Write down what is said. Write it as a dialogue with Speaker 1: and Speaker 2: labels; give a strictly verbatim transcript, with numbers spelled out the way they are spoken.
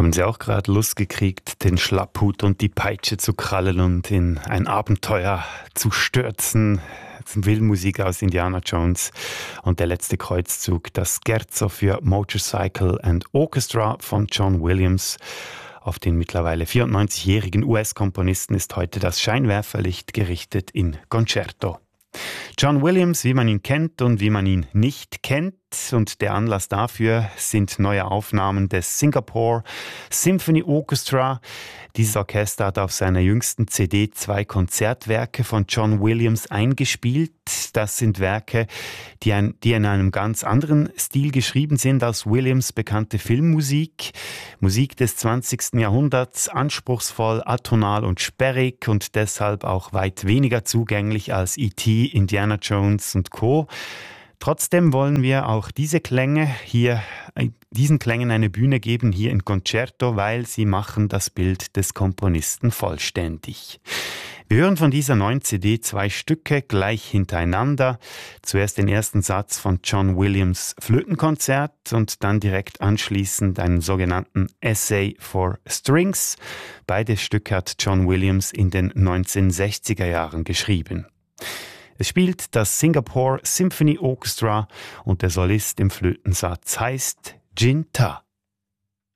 Speaker 1: Haben Sie auch gerade Lust gekriegt, den Schlapphut und die Peitsche zu krallen und in ein Abenteuer zu stürzen? Filmmusik aus Indiana Jones und der letzte Kreuzzug, das Scherzo für Motorcycle and Orchestra von John Williams. Auf den mittlerweile vierundneunzigjährigen U S-Komponisten ist heute das Scheinwerferlicht gerichtet in Concerto. John Williams, wie man ihn kennt und wie man ihn nicht kennt. Und der Anlass dafür sind neue Aufnahmen des Singapore Symphony Orchestra. Dieses Orchester hat auf seiner jüngsten C D zwei Konzertwerke von John Williams eingespielt. Das sind Werke, die, ein, die in einem ganz anderen Stil geschrieben sind als Williams' bekannte Filmmusik. Musik des zwanzigsten Jahrhunderts, anspruchsvoll, atonal und sperrig und deshalb auch weit weniger zugänglich als E T, Indiana Jones und Co. Trotzdem wollen wir auch diese Klänge hier, diesen Klängen eine Bühne geben hier in Concerto, weil sie machen das Bild des Komponisten vollständig. Wir hören von dieser neuen C D zwei Stücke gleich hintereinander. Zuerst den ersten Satz von John Williams' Flötenkonzert und dann direkt anschließend einen sogenannten Essay for Strings. Beide Stücke hat John Williams in den neunzehnhundertsechziger Jahren geschrieben. Es spielt das Singapore Symphony Orchestra und der Solist im Flötensatz heißt Jin Ta.